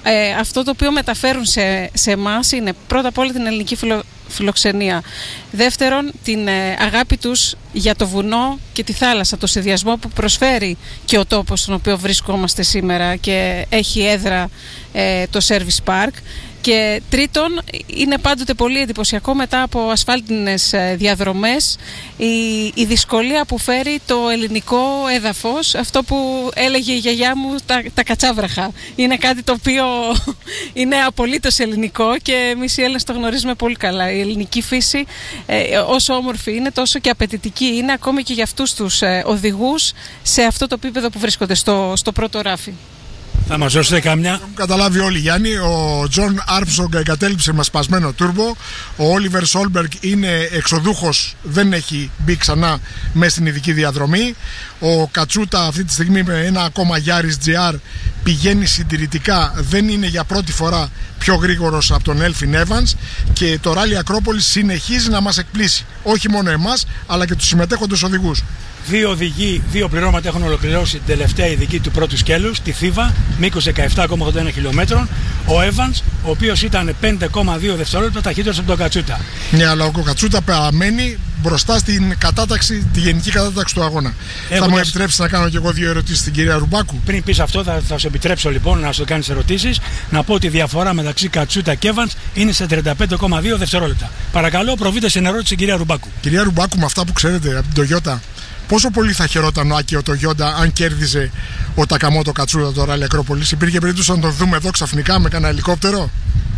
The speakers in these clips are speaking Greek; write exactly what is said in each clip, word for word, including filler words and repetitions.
ε, αυτό το οποίο μεταφέρουν σε, σε εμάς είναι πρώτα απ' όλα την ελληνική φιλο, φιλοξενία. Δεύτερον, την ε, αγάπη τους για το βουνό και τη θάλασσα, το συνδυασμό που προσφέρει και ο τόπος στον οποίο βρισκόμαστε σήμερα και έχει έδρα ε, το Service Park. Και τρίτον, είναι πάντοτε πολύ εντυπωσιακό μετά από ασφάλτινες διαδρομές η, η δυσκολία που φέρει το ελληνικό έδαφος, αυτό που έλεγε η γιαγιά μου, τα, τα κατσάβραχα. Είναι κάτι το οποίο είναι απολύτως ελληνικό και εμείς οι Έλληνες το γνωρίζουμε πολύ καλά. Η ελληνική φύση, ε, όσο όμορφη είναι, τόσο και απαιτητική είναι ακόμη και για αυτούς τους ε, οδηγούς σε αυτό το επίπεδο που βρίσκονται στο, στο πρώτο ράφι. Θα μας δώσετε κάμια. Έχουν καταλάβει όλοι, Γιάννη. Ο Τζον Άρμστρονγκ εγκατέλειψε με σπασμένο τούρμπο. Ο Όλιβερ Σόλμπεργκ είναι εξοδούχος, δεν έχει μπει ξανά μέσα στην ειδική διαδρομή. Ο Κατσούτα αυτή τη στιγμή με ένα ακόμα Yaris τζι αρ πηγαίνει συντηρητικά, δεν είναι για πρώτη φορά πιο γρήγορος από τον Έλφιν Evans και το Rally Ακρόπολης συνεχίζει να μας εκπλήσει. Όχι μόνο εμάς, αλλά και τους συμμετέχοντες οδηγούς. Δύο οδηγοί, δύο πληρώματα έχουν ολοκληρώσει την τελευταία ειδική του πρώτου σκέλους, τη Θήβα, μήκος δεκαεπτά κόμμα ογδόντα ένα χιλιόμετρων. Ο Evans, ο οποίος ήταν πέντε κόμμα δύο δευτερόλεπτα ταχύτερος από τον Κατσούτα. Ναι, αλλά ο Κατσούτα παραμένει μπροστά στην κατάταξη, τη γενική κατάταξη του αγώνα. Έχοντας... Θα μου επιτρέψει να κάνω και εγώ δύο ερωτήσεις στην κυρία Ρουμπάκου. Πριν πεις αυτό, θα, θα σου επιτρέψω λοιπόν να σου κάνεις ερωτήσεις. Να πω ότι η διαφορά μεταξύ Κατσούτα και Evans είναι σε τριάντα πέντε κόμμα δύο δευτερόλεπτα. Παρακαλώ, προβείτε στην ερώτηση στην κυρία Ρουμπάκου. Κυρία Ρουμπάκου, με αυτά που ξέρετε από την Toyota, πόσο πολύ θα χαιρόταν ο Άκιο Toyota αν κέρδιζε ο Τακαμότο Κατσούτα το Rally Ακρόπολης? Υπήρχε περίπτωση να τον δούμε εδώ ξαφνικά με κανένα ελικόπτερο?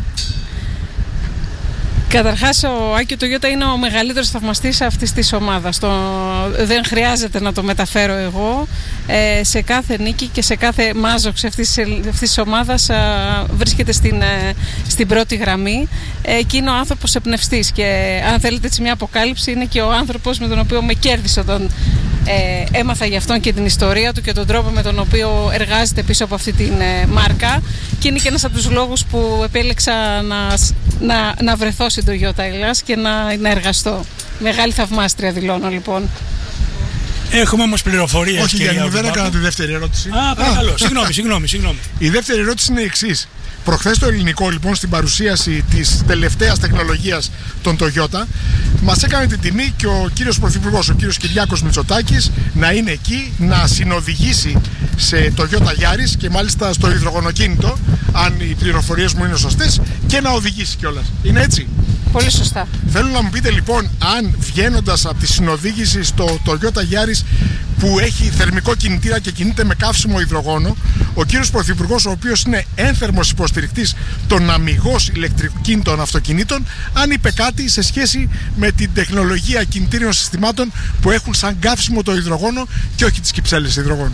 Καταρχάς, ο Άκιο Toyota είναι ο μεγαλύτερος θαυμαστής αυτής της ομάδας. Το... Δεν χρειάζεται να το μεταφέρω εγώ. Ε, σε κάθε νίκη και σε κάθε μάζοξ αυτής, αυτής της ομάδας α, βρίσκεται στην, ε, στην πρώτη γραμμή ε, και είναι ο άνθρωπος εμπνευστής. Και αν θέλετε έτσι μια αποκάλυψη, είναι και ο άνθρωπος με τον οποίο με κέρδισε όταν ε, έμαθα για αυτόν και την ιστορία του και τον τρόπο με τον οποίο εργάζεται πίσω από αυτή την ε, μάρκα. Και είναι και ένας από τους λόγους που επέλεξα να, να, να βρεθώ στην Toyota Ελλάς και να, να εργαστώ. Μεγάλη θαυμάστρια δηλώνω λοιπόν. Έχουμε όμως πληροφορίες. Όχι, Γιάννη, δεν έκανα τη δεύτερη ερώτηση. Α, παρακαλώ. Συγγνώμη, συγγνώμη, συγγνώμη. Η δεύτερη ερώτηση είναι η εξής. Προχθές το ελληνικό, λοιπόν, στην παρουσίαση της τελευταίας τεχνολογίας των Toyota, μας έκανε την τιμή και ο κύριος Πρωθυπουργός, ο κύριος Κυριάκος Μητσοτάκης, να είναι εκεί, να συνοδηγήσει σε Toyota Yaris και μάλιστα στο υδρογονοκίνητο, αν οι πληροφορίες μου είναι σωστές, και να οδηγήσει κιόλας. Είναι έτσι? Πολύ σωστά. Θέλω να μου πείτε λοιπόν, αν βγαίνοντας από τη συνοδήγηση στο Toyota Yaris που έχει θερμικό κινητήρα και κινείται με καύσιμο υδρογόνο, ο κύριος Πρωθυπουργός, ο οποίος είναι ένθερμος υποστηρικτής των αμιγώς ηλεκτροκίνητων αυτοκινήτων, αν είπε κάτι σε σχέση με την τεχνολογία κινητήριων συστημάτων που έχουν σαν καύσιμο το υδρογόνο και όχι τις κυψέλες υδρογόνου.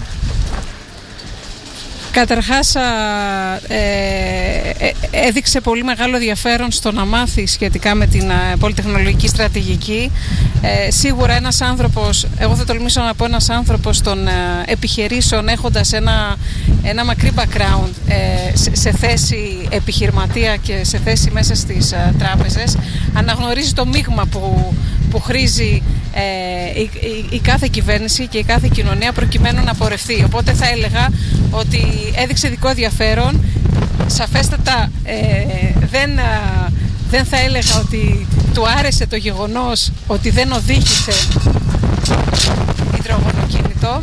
Καταρχάς ε, ε, έδειξε πολύ μεγάλο ενδιαφέρον στο να μάθει σχετικά με την ε, πολυτεχνολογική στρατηγική. Ε, σίγουρα ένας άνθρωπος, εγώ θα τολμήσω να πω ένας άνθρωπος των ε, επιχειρήσεων, έχοντας ένα, ένα μακρύ background ε, σε, σε θέση επιχειρηματία και σε θέση μέσα στις ε, τράπεζες, αναγνωρίζει το μείγμα που, που χρήζει ε, η, η, η κάθε κυβέρνηση και η κάθε κοινωνία προκειμένου να πορευτεί. Οπότε θα έλεγα ότι έδειξε ειδικό ενδιαφέρον. Σαφέστατα ε, δεν, α, δεν θα έλεγα ότι του άρεσε το γεγονός ότι δεν οδήγησε υδρογονοκίνητο,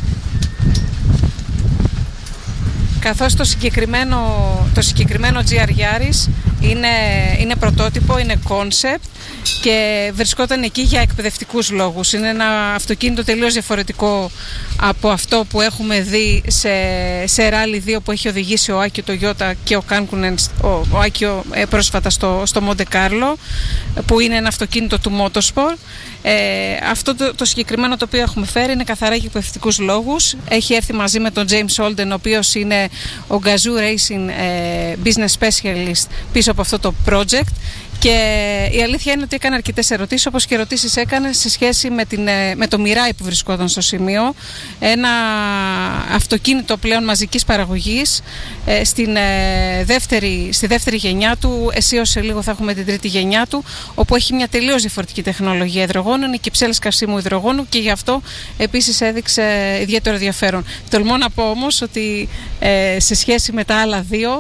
καθώς το συγκεκριμένο, το συγκεκριμένο τζι αρ Yaris είναι, είναι πρωτότυπο, είναι concept και βρισκόταν εκεί για εκπαιδευτικούς λόγους. Είναι ένα αυτοκίνητο τελείως διαφορετικό από αυτό που έχουμε δει σε, σε Rally δύο που έχει οδηγήσει ο Άκιο Toyota και ο Κάνκουνεν, ο, ο Άκιο ε, πρόσφατα στο, στο Μοντε Κάρλο, που είναι ένα αυτοκίνητο του Motorsport. Ε, αυτό το, το συγκεκριμένο το οποίο έχουμε φέρει είναι καθαρά για εκπαιδευτικούς λόγους. Έχει έρθει μαζί με τον James Holden, ο οποίος είναι ο Gazoo Racing ε, Business Specialist πίσω από αυτό το project. Και η αλήθεια είναι ότι έκανε αρκετές ερωτήσεις, όπως και ερωτήσεις έκανε σε σχέση με, την, με το Mirai που βρισκόταν στο σημείο. Ένα αυτοκίνητο πλέον μαζικής παραγωγής ε, στην, ε, δεύτερη, στη δεύτερη γενιά του. Αισίως σε λίγο θα έχουμε την τρίτη γενιά του, όπου έχει μια τελείως διαφορετική τεχνολογία υδρογόνου, είναι κυψέλες καυσίμου υδρογόνου και γι' αυτό επίσης έδειξε ιδιαίτερο ενδιαφέρον. Τολμώ να πω όμως ότι ε, σε σχέση με τα άλλα δύο,